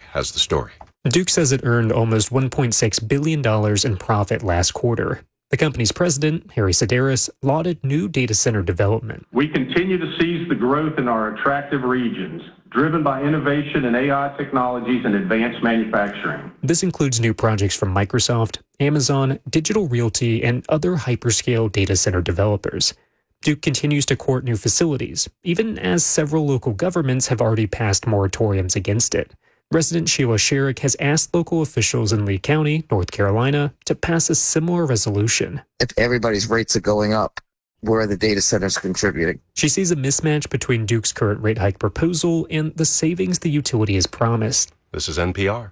has the story. Duke says it earned almost $1.6 billion in profit last quarter. The company's president, Harry Sedaris, lauded new data center development. We continue to seize the growth in our attractive regions, driven by innovation in AI technologies and advanced manufacturing. This includes new projects from Microsoft, Amazon, Digital Realty, and other hyperscale data center developers. Duke continues to court new facilities, even as several local governments have already passed moratoriums against it. Resident Sheila Sherrick has asked local officials in Lee County, North Carolina, to pass a similar resolution. If everybody's rates are going up, where are the data centers contributing? She sees a mismatch between Duke's current rate hike proposal and the savings the utility has promised. This is NPR.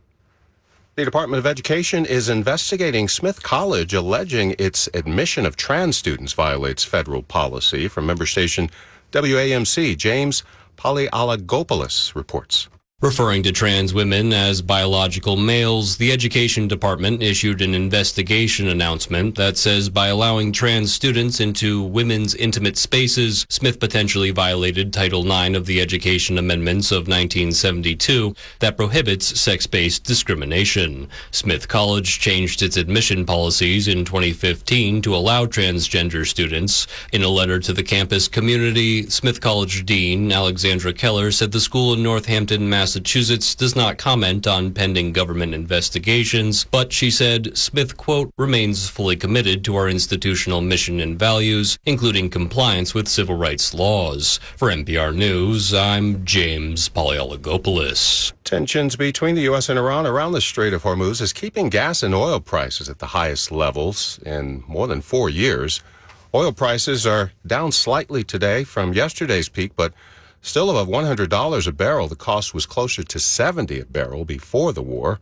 The Department of Education is investigating Smith College, alleging its admission of trans students violates federal policy. From member station WAMC, James Polyalagopoulos reports. Referring to trans women as biological males, the Education Department issued an investigation announcement that says by allowing trans students into women's intimate spaces, Smith potentially violated Title IX of the Education Amendments of 1972 that prohibits sex-based discrimination. Smith College changed its admission policies in 2015 to allow transgender students. In a letter to the campus community, Smith College Dean Alexandra Keller said the school in Northampton, Massachusetts does not comment on pending government investigations, but she said Smith, quote, remains fully committed to our institutional mission and values, including compliance with civil rights laws. For NPR News, I'm James Polyalagopoulos. Tensions between the U.S. and Iran around the Strait of Hormuz is keeping gas and oil prices at the highest levels in more than 4 years. Oil prices are down slightly today from yesterday's peak, but still above $100 a barrel. The cost was closer to $70 a barrel before the war.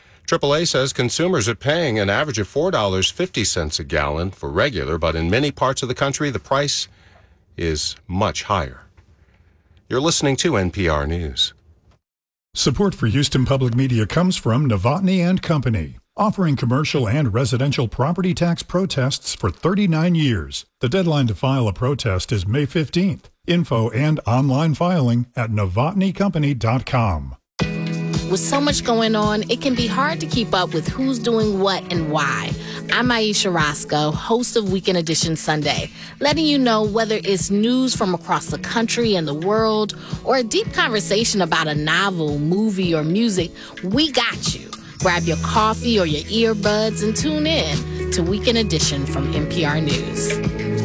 AAA says consumers are paying an average of $4.50 a gallon for regular, but in many parts of the country, the price is much higher. You're listening to NPR News. Support for Houston Public Media comes from Novotny and Company, offering commercial and residential property tax protests for 39 years. The deadline to file a protest is May 15th. Info and online filing at novotnycompany.com. With so much going on, it can be hard to keep up with who's doing what and why. I'm Aisha Roscoe, host of Weekend Edition Sunday, letting you know whether it's news from across the country and the world or a deep conversation about a novel, movie, or music, we got you. Grab your coffee or your earbuds and tune in to Weekend Edition from NPR News.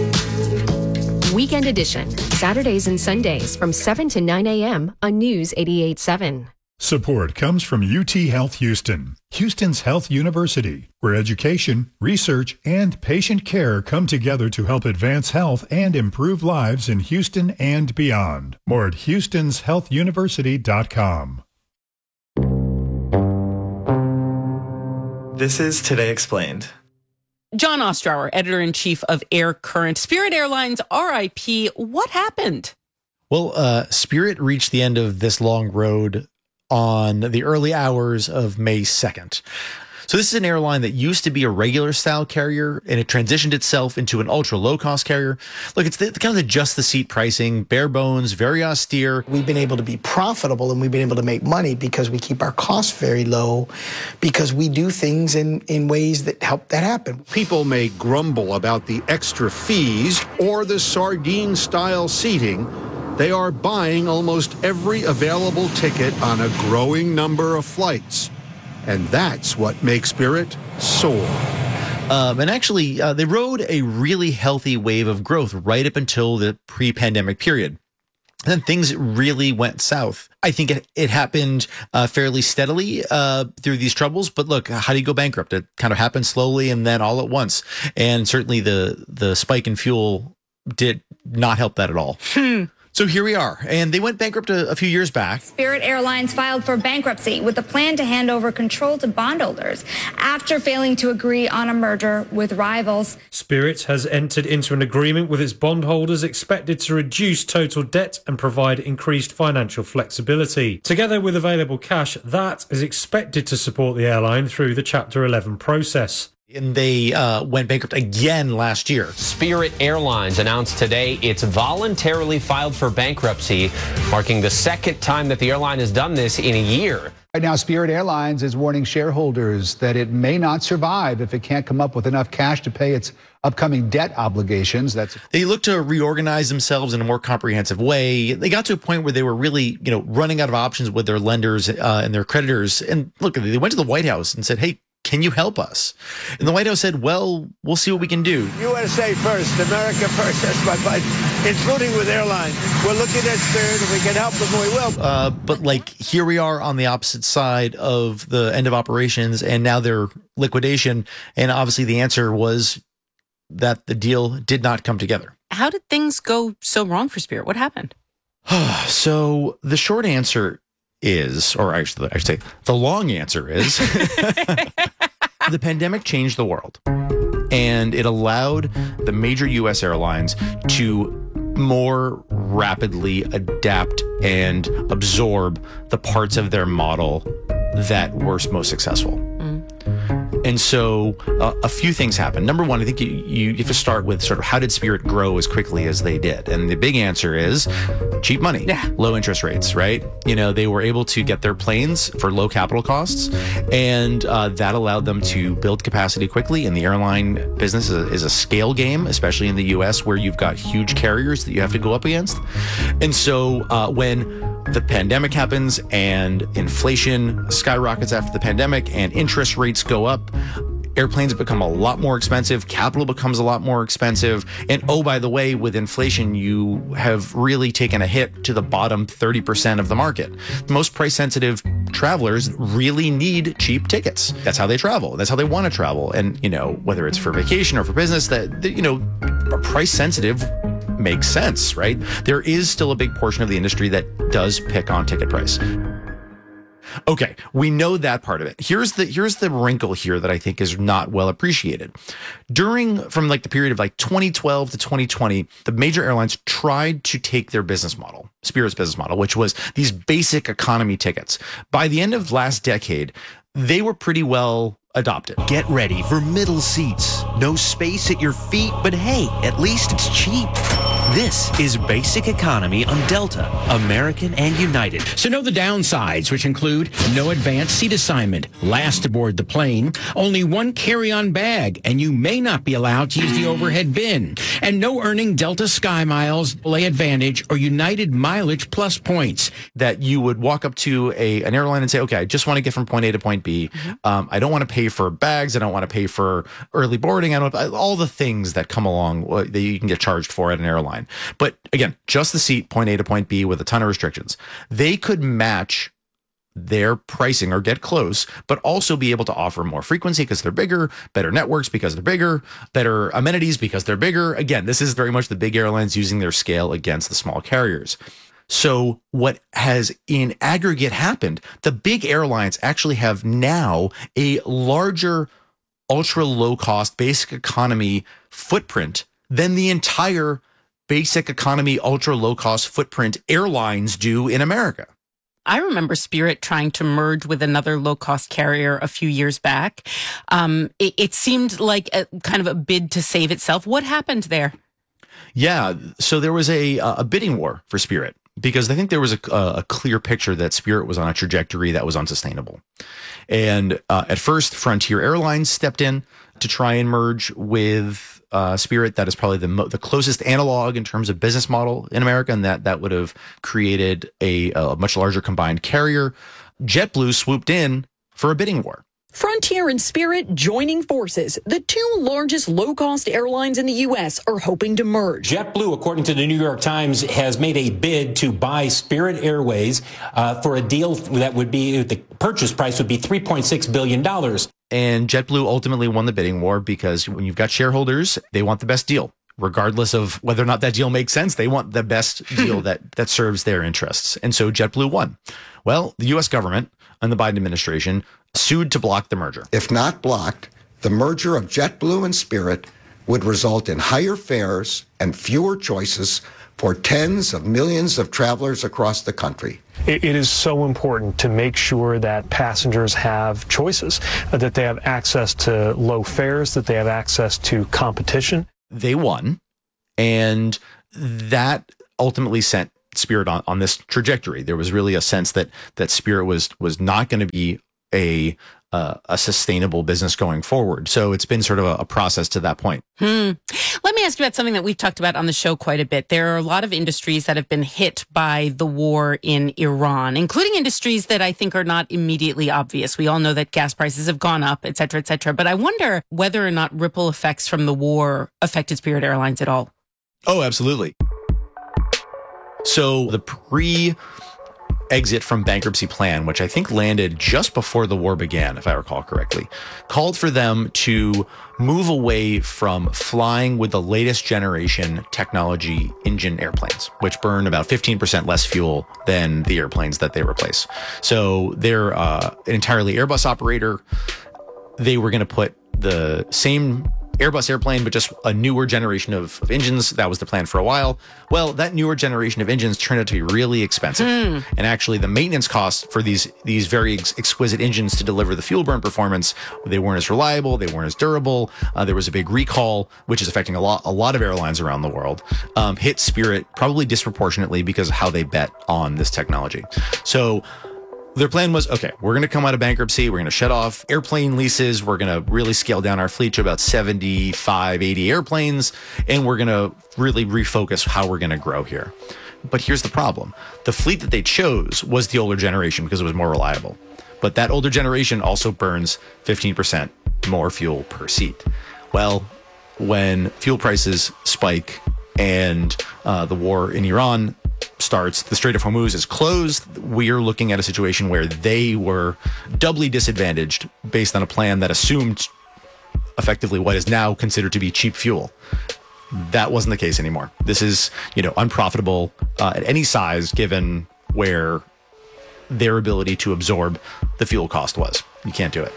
Weekend Edition, Saturdays and Sundays from 7 to 9 a.m. on News 88.7. Support comes from UT Health Houston, Houston's health university, where education, research, and patient care come together to help advance health and improve lives in Houston and beyond. More at houstonshealthuniversity.com. This is Today Explained. John Ostrower, editor-in-chief of Air Current. Spirit Airlines, RIP, what happened? Well, Spirit reached the end of this long road on the early hours of May 2nd. So this is an airline that used to be a regular style carrier, and it transitioned itself into an ultra low cost carrier. Look, it's kind of the just the seat pricing, bare bones, very austere. We've been able to be profitable and we've been able to make money because we keep our costs very low, because we do things in ways that help that happen. People may grumble about the extra fees or the sardine style seating. They are buying almost every available ticket on a growing number of flights. And that's what makes Spirit soar. And actually, they rode a really healthy wave of growth right up until the pre-pandemic period. And then things really went south. I think it happened fairly steadily through these troubles. But look, how do you go bankrupt? It kind of happened slowly and then all at once. And certainly the spike in fuel did not help that at all. So here we are, and they went bankrupt a few years back. Spirit Airlines filed for bankruptcy with a plan to hand over control to bondholders after failing to agree on a merger with rivals. Spirit has entered into an agreement with its bondholders expected to reduce total debt and provide increased financial flexibility. Together with available cash, that is expected to support the airline through the Chapter 11 process. And they went bankrupt again last year. Spirit Airlines announced today it's voluntarily filed for bankruptcy, marking the second time that the airline has done this in a year. Right now, Spirit Airlines is warning shareholders that it may not survive if it can't come up with enough cash to pay its upcoming debt obligations. They looked to reorganize themselves in a more comprehensive way. They got to a point where they were really, running out of options with their lenders and their creditors. And look, they went to the White House and said, "Hey, can you help us?" And the White House said, "Well, we'll see what we can do." USA first, America first. That's my fight, including with airlines. We're looking at Spirit. If we can help them, we will. But here we are on the opposite side of the end of operations and now their liquidation. And obviously the answer was that the deal did not come together. How did things go so wrong for Spirit? What happened? So the short answer is, or I should say, the long answer is, the pandemic changed the world, and it allowed the major U.S. airlines to more rapidly adapt and absorb the parts of their model that were most successful. And so a few things happened. Number one, I think you have to start with sort of how did Spirit grow as quickly as they did? And the big answer is cheap money, low interest rates, right? They were able to get their planes for low capital costs, and that allowed them to build capacity quickly. And the airline business is a scale game, especially in the U.S., where you've got huge carriers that you have to go up against. And so when the pandemic happens and inflation skyrockets after the pandemic and interest rates go up, airplanes become a lot more expensive, capital becomes a lot more expensive, and oh, by the way, with inflation, you have really taken a hit to the bottom 30% of the market. Most price-sensitive travelers really need cheap tickets. That's how they travel. That's how they want to travel. And, whether it's for vacation or for business, that price-sensitive makes sense, right? There is still a big portion of the industry that does pick on ticket price. Okay, we know that part of it. Here's the wrinkle here that I think is not well appreciated. From the period of 2012 to 2020, the major airlines tried to take their business model, Spirit's business model, which was these basic economy tickets. By the end of last decade, they were pretty well adopted. Get ready for middle seats. No space at your feet, but hey, at least it's cheap. This is Basic Economy on Delta, American, and United. So know the downsides, which include no advanced seat assignment, last aboard the plane, only one carry-on bag, and you may not be allowed to use the overhead bin, and no earning Delta Sky Miles, LA Advantage, or United Mileage Plus points. That you would walk up to an airline and say, okay, I just want to get from point A to point B. I don't want to pay for bags. I don't want to pay for early boarding. All the things that come along that you can get charged for at an airline. But again, just the seat, point A to point B, with a ton of restrictions. They could match their pricing or get close, but also be able to offer more frequency because they're bigger, better networks because they're bigger, better amenities because they're bigger. Again, this is very much the big airlines using their scale against the small carriers. So what has in aggregate happened, the big airlines actually have now a larger ultra low cost basic economy footprint than the entire basic economy, ultra low cost footprint airlines do in America. I remember Spirit trying to merge with another low cost carrier a few years back. It seemed like a kind of a bid to save itself. What happened there? Yeah, so there was a bidding war for Spirit because I think there was a clear picture that Spirit was on a trajectory that was unsustainable. And at first, Frontier Airlines stepped in to try and merge with Spirit. That is probably the closest analog in terms of business model in America, and that would have created a much larger combined carrier. JetBlue swooped in for a bidding war. Frontier and Spirit joining forces. The two largest low-cost airlines in the U.S. are hoping to merge. JetBlue, according to the New York Times, has made a bid to buy Spirit Airways for a deal that would be, the purchase price would be $3.6 billion. And JetBlue ultimately won the bidding war because when you've got shareholders, they want the best deal. Regardless of whether or not that deal makes sense, they want the best deal that serves their interests. And so JetBlue won. Well, the U.S. government and the Biden administration sued to block the merger. If not blocked, the merger of JetBlue and Spirit would result in higher fares and fewer choices for tens of millions of travelers across the country. It is so important to make sure that passengers have choices, that they have access to low fares, that they have access to competition. They won, and that ultimately sent Spirit on this trajectory. There was really a sense that Spirit was not going to be a sustainable business going forward. So it's been sort of a process to that point. Let me ask you about something that we've talked about on the show quite a bit. There are a lot of industries that have been hit by the war in Iran, including industries that I think are not immediately obvious. We all know that gas prices have gone up, et cetera, et cetera. But I wonder whether or not ripple effects from the war affected Spirit Airlines at all. Oh, absolutely. So the exit from bankruptcy plan, which I think landed just before the war began, if I recall correctly, called for them to move away from flying with the latest generation technology engine airplanes, which burn about 15% less fuel than the airplanes that they replace. So they're an entirely Airbus operator. They were going to put the same Airbus airplane, but just a newer generation of engines. That was the plan for a while. Well, that newer generation of engines turned out to be really expensive. And actually the maintenance costs for these very exquisite engines to deliver the fuel burn performance, they weren't as reliable, they weren't as durable. There was a big recall, which is affecting a lot of airlines around the world. Hit Spirit probably disproportionately because of how they bet on this technology. So their plan was, okay, we're going to come out of bankruptcy. We're going to shut off airplane leases. We're going to really scale down our fleet to about 75, 80 airplanes. And we're going to really refocus how we're going to grow here. But here's the problem. The fleet that they chose was the older generation because it was more reliable. But that older generation also burns 15% more fuel per seat. Well, when fuel prices spike and the war in Iran starts, the Strait of Hormuz is closed, we are looking at a situation where they were doubly disadvantaged based on a plan that assumed effectively what is now considered to be cheap fuel. That wasn't the case anymore. This is, unprofitable at any size given where their ability to absorb the fuel cost was. You can't do it.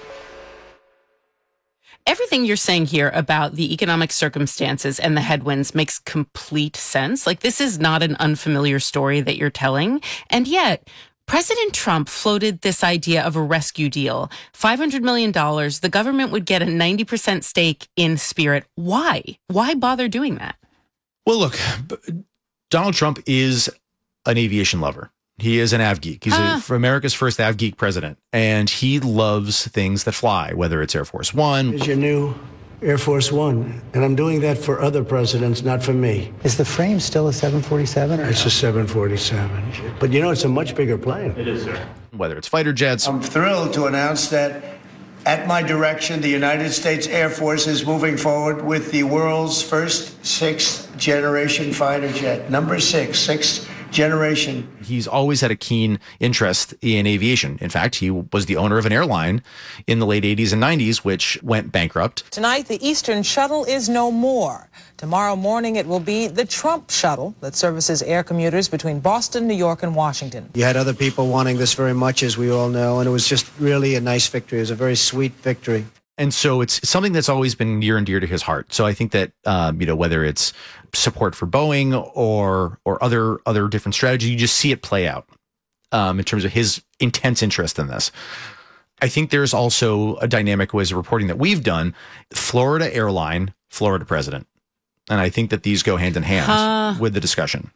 Everything you're saying here about the economic circumstances and the headwinds makes complete sense. Like, this is not an unfamiliar story that you're telling. And yet, President Trump floated this idea of a rescue deal. $500 million. The government would get a 90% stake in Spirit. Why? Why bother doing that? Well, look, Donald Trump is an aviation lover. He is an AvGeek. He's America's first AvGeek president. And he loves things that fly, whether it's Air Force One. Is your new Air Force One. And I'm doing that for other presidents, not for me. Is the frame still a 747? It's a 747. But it's a much bigger plane. It is, sir. Whether it's fighter jets. I'm thrilled to announce that at my direction, the United States Air Force is moving forward with the world's first sixth-generation fighter jet. Number sixth generation. He's always had a keen interest in aviation. In fact, he was the owner of an airline in the late 80s and 90s, which went bankrupt. Tonight, the Eastern Shuttle is no more. Tomorrow morning, it will be the Trump Shuttle that services air commuters between Boston, New York, and Washington. You had other people wanting this very much, as we all know, and it was just really a nice victory. It was a very sweet victory. And so it's something that's always been near and dear to his heart. So I think that, whether it's support for Boeing or other different strategy, you just see it play out in terms of his intense interest in this. I think there's also a dynamic with reporting that we've done, Florida airline, Florida president. And I think that these go hand in hand with the discussion.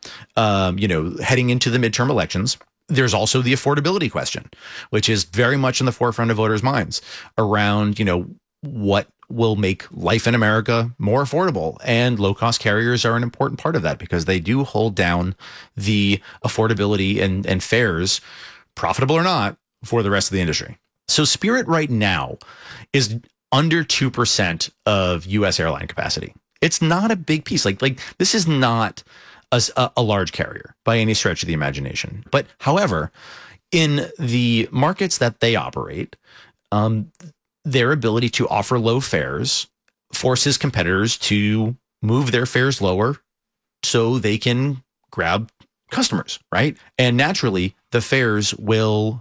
Heading into the midterm elections, there's also the affordability question, which is very much in the forefront of voters' minds around, what will make life in America more affordable. And low-cost carriers are an important part of that because they do hold down the affordability and fares, profitable or not, for the rest of the industry. So Spirit right now is under 2% of U.S. airline capacity. It's not a big piece. Like this is not a large carrier by any stretch of the imagination. But however, in the markets that they operate, their ability to offer low fares forces competitors to move their fares lower so they can grab customers, right? And naturally, the fares will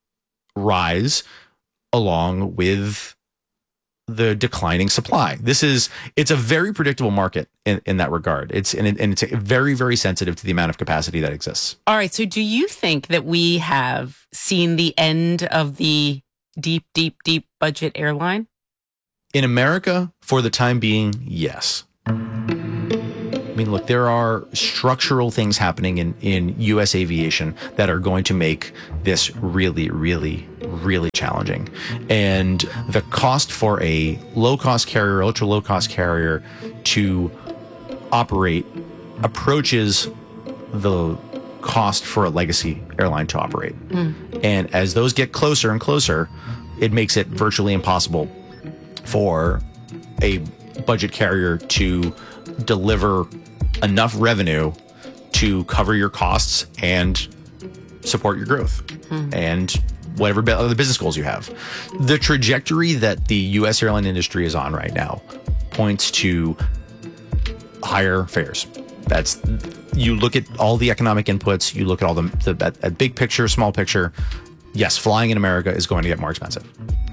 rise along with the declining supply. It's a very predictable market in that regard. It's very, very sensitive to the amount of capacity that exists. All right. So do you think that we have seen the end of the deep, deep, deep budget airline? In America, for the time being, yes. mean, look, there are structural things happening in U.S. aviation that are going to make this really, really, really challenging. And the cost for a low-cost carrier, ultra-low-cost carrier to operate approaches the cost for a legacy airline to operate. And as those get closer and closer, it makes it virtually impossible for a budget carrier to deliver enough revenue to cover your costs and support your growth and whatever other business goals you have. The trajectory that the U.S. airline industry is on right now points to higher fares. That's, you look at all the economic inputs, you look at all the big picture, small picture. Yes, flying in America is going to get more expensive.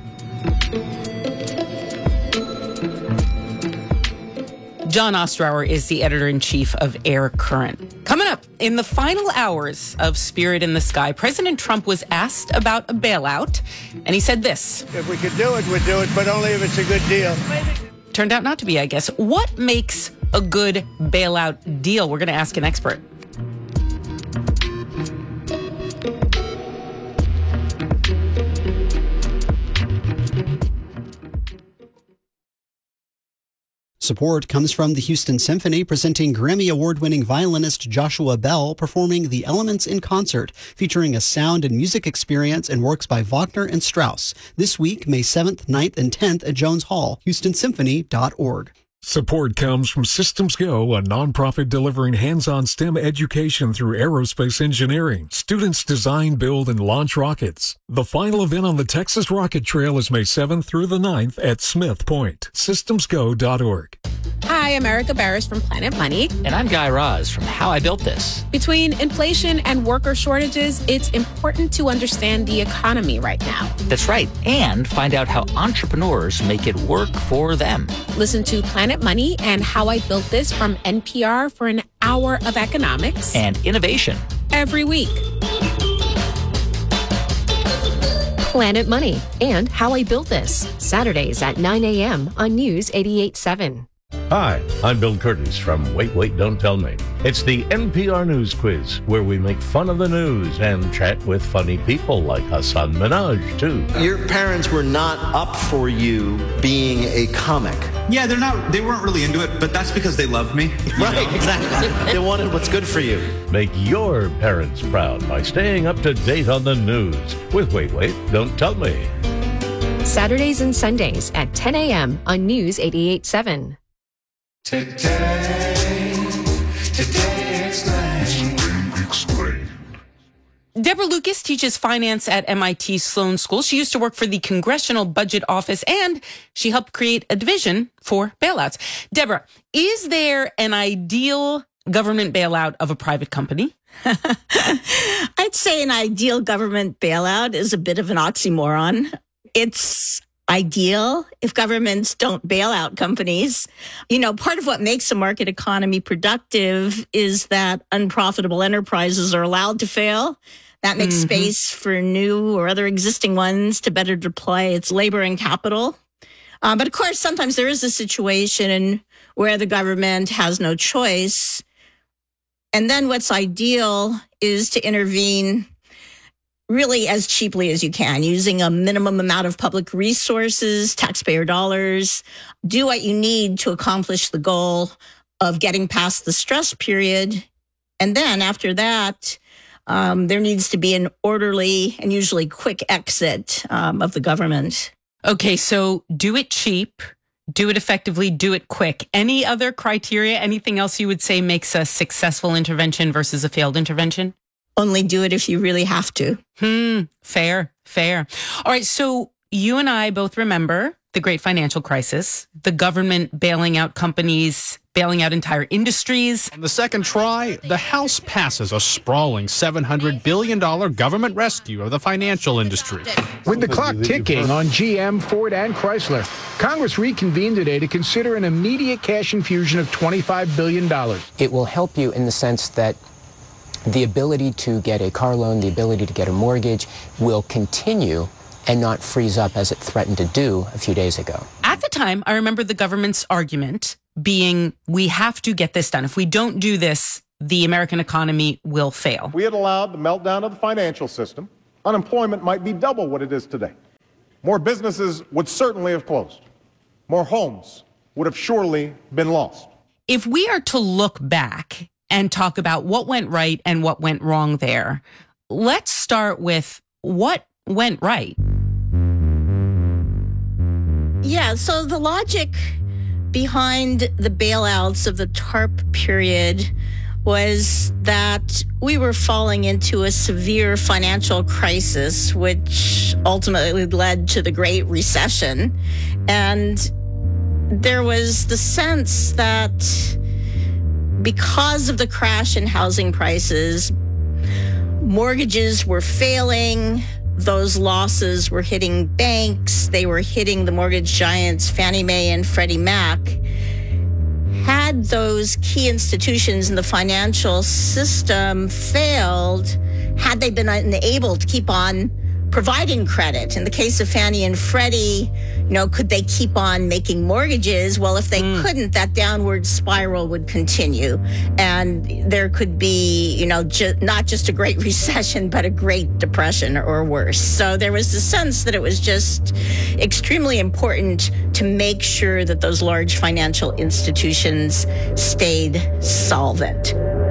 John Ostrower is the editor-in-chief of Air Current. Coming up, in the final hours of Spirit in the Sky, President Trump was asked about a bailout, and he said this. If we could do it, we'd do it, but only if it's a good deal. Turned out not to be, I guess. What makes a good bailout deal? We're going to ask an expert. Support comes from the Houston Symphony, presenting Grammy Award-winning violinist Joshua Bell performing The Elements in Concert, featuring a sound and music experience and works by Wagner and Strauss. This week, May 7th, 9th, and 10th at Jones Hall, houstonsymphony.org. Support comes from Systems Go, a nonprofit delivering hands-on STEM education through aerospace engineering. Students design, build, and launch rockets. The final event on the Texas Rocket Trail is May 7th through the 9th at Smith Point. SystemsGo.org. Hi, I'm Erica Barris from Planet Money. And I'm Guy Raz from How I Built This. Between inflation and worker shortages, it's important to understand the economy right now. That's right. And find out how entrepreneurs make it work for them. Listen to Planet Money and How I Built This from NPR for an hour of economics and innovation every week. Planet Money and How I Built This, Saturdays at 9 a.m. on News 88.7. Hi, I'm Bill Curtis from Wait, Don't Tell Me. It's the NPR News Quiz, where we make fun of the news and chat with funny people like Hasan Minhaj, too. Your parents were not up for you being a comic. Yeah, they weren't really into it, but that's because they loved me. Right, exactly. They wanted what's good for you. Make your parents proud by staying up to date on the news with Wait, Don't Tell Me. Saturdays and Sundays at 10 a.m. on News 88.7. Today explain. Deborah Lucas teaches finance at MIT Sloan School. She used to work for the Congressional Budget Office, and she helped create a division for bailouts. Deborah, is there an ideal government bailout of a private company? I'd say an ideal government bailout is a bit of an oxymoron. It's ideal if governments don't bail out companies. You know, part of what makes a market economy productive is that unprofitable enterprises are allowed to fail. That makes space for new or other existing ones to better deploy its labor and capital. But of course, sometimes there is a situation where the government has no choice. And then what's ideal is to intervene really as cheaply as you can, using a minimum amount of public resources, taxpayer dollars. Do what you need to accomplish the goal of getting past the stress period. And then after that, there needs to be an orderly and usually quick exit of the government. Okay, so do it cheap, do it effectively, do it quick. Any other criteria, anything else you would say makes a successful intervention versus a failed intervention? Only do it if you really have to. Fair. All right, so you and I both remember the great financial crisis, the government bailing out companies, bailing out entire industries. On the second try, the House passes a sprawling $700 billion government rescue of the financial industry. With the clock ticking on GM, Ford, and Chrysler, Congress reconvened today to consider an immediate cash infusion of $25 billion. It will help you in the sense that the ability to get a car loan, the ability to get a mortgage will continue and not freeze up as it threatened to do a few days ago. At the time, I remember the government's argument being, we have to get this done. If we don't do this, the American economy will fail. If we had allowed the meltdown of the financial system, unemployment might be double what it is today. More businesses would certainly have closed. More homes would have surely been lost. If we are to look back and talk about what went right and what went wrong there, let's start with what went right. Yeah, so the logic behind the bailouts of the TARP period was that we were falling into a severe financial crisis, which ultimately led to the Great Recession. And there was the sense that because of the crash in housing prices, mortgages were failing. Those losses were hitting banks. They were hitting the mortgage giants, Fannie Mae and Freddie Mac. Had those key institutions in the financial system failed, had they been unable to keep on providing credit? In the case of Fannie and Freddie, could they keep on making mortgages? Well, if they couldn't, that downward spiral would continue. And there could be, not just a Great Recession, but a Great Depression or worse. So there was the sense that it was just extremely important to make sure that those large financial institutions stayed solvent.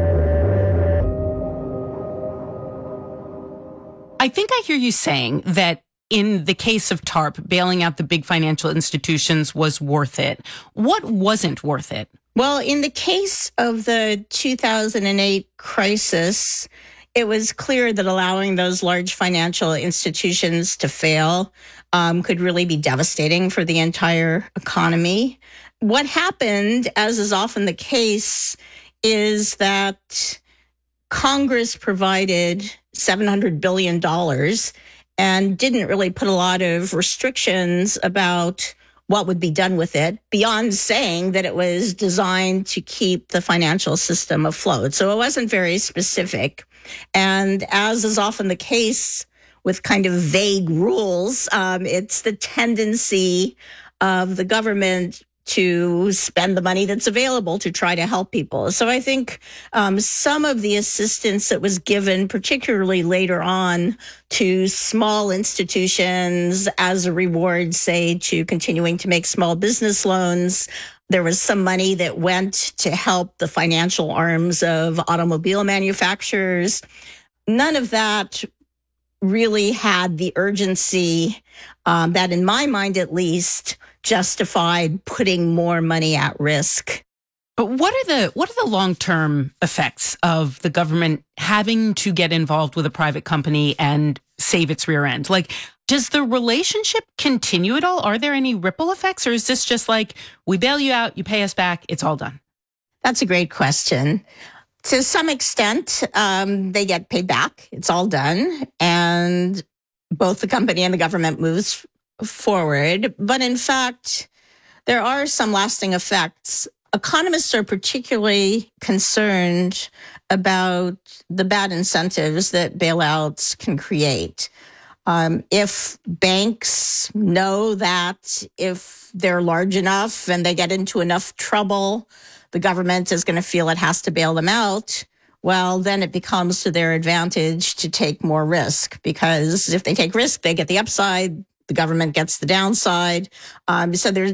I think I hear you saying that in the case of TARP, bailing out the big financial institutions was worth it. What wasn't worth it? Well, in the case of the 2008 crisis, it was clear that allowing those large financial institutions to fail could really be devastating for the entire economy. What happened, as is often the case, is that Congress provided $700 billion and didn't really put a lot of restrictions about what would be done with it, beyond saying that it was designed to keep the financial system afloat. So it wasn't very specific. And as is often the case with kind of vague rules, it's the tendency of the government to spend the money that's available to try to help people. So I think some of the assistance that was given, particularly later on, to small institutions as a reward, say, to continuing to make small business loans. There was some money that went to help the financial arms of automobile manufacturers. None of that really had the urgency that, in my mind at least, justified putting more money at risk. But what are the long-term effects of the government having to get involved with a private company and save its rear end? Like, does the relationship continue at all? Are there any ripple effects, or is this just like, we bail you out, you pay us back, it's all done? That's a great question. To some extent, they get paid back. It's all done. And both the company and the government moves forward. But in fact, there are some lasting effects. Economists are particularly concerned about the bad incentives that bailouts can create. If banks know that if they're large enough and they get into enough trouble, the government is going to feel it has to bail them out, well, then it becomes to their advantage to take more risk, because if they take risk, they get the upside, the government gets the downside. So there's,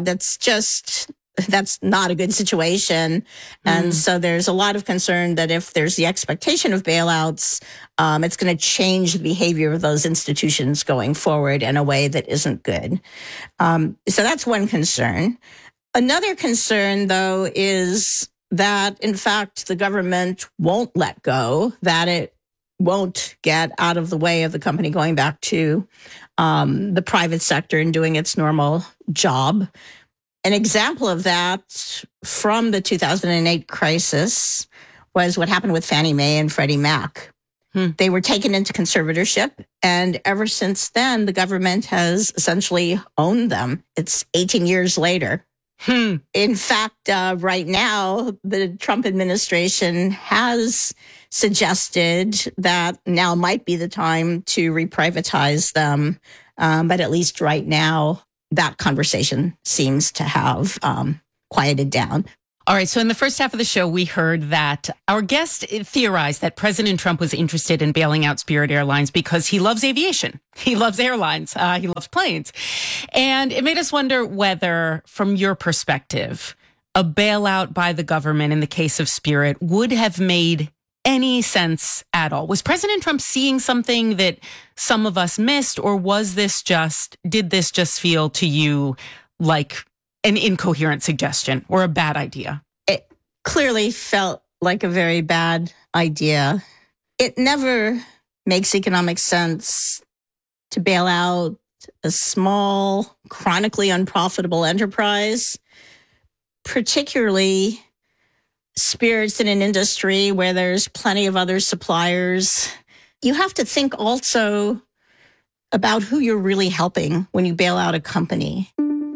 that's not a good situation. And so there's a lot of concern that if there's the expectation of bailouts, it's going to change the behavior of those institutions going forward in a way that isn't good. So that's one concern. Another concern, though, is that, in fact, the government won't let go, that it won't get out of the way of the company going back to the private sector and doing its normal job. An example of that from the 2008 crisis was what happened with Fannie Mae and Freddie Mac. They were taken into conservatorship, and ever since then, the government has essentially owned them. It's 18 years later. In fact, right now, the Trump administration has suggested that now might be the time to reprivatize them. But at least right now, that conversation seems to have quieted down. All right. So in the first half of the show, we heard that our guest theorized that President Trump was interested in bailing out Spirit Airlines because he loves aviation. He loves airlines. He loves planes. And it made us wonder whether, from your perspective, a bailout by the government in the case of Spirit would have made any sense at all. Was President Trump seeing something that some of us missed, or did this just feel to you like an incoherent suggestion or a bad idea? It clearly felt like a very bad idea. It never makes economic sense to bail out a small, chronically unprofitable enterprise, particularly Spirit's in an industry where there's plenty of other suppliers. You have to think also about who you're really helping when you bail out a company.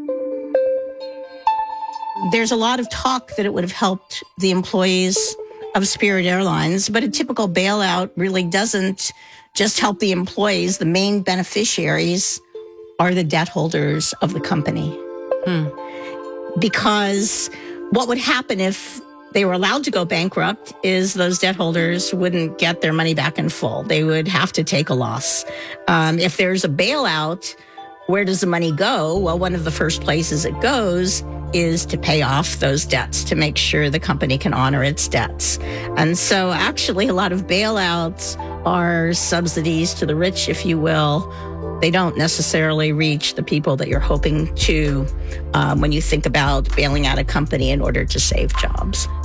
There's a lot of talk that it would have helped the employees of Spirit Airlines, but a typical bailout really doesn't just help the employees. The main beneficiaries are the debt holders of the company. Because what would happen if they were allowed to go bankrupt is those debt holders wouldn't get their money back in full. They would have to take a loss. If there's a bailout, where does the money go? Well, one of the first places it goes is to pay off those debts, to make sure the company can honor its debts. And so actually a lot of bailouts are subsidies to the rich, if you will. They don't necessarily reach the people that you're hoping to when you think about bailing out a company in order to save jobs.